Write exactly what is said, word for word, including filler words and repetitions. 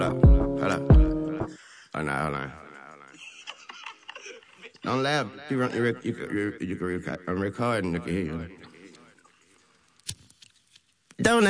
Hold up. Hold on, hold on. Don't laugh. You, run, you, rec- you, can- you, you can record. I'm recording. You can hear you. Don't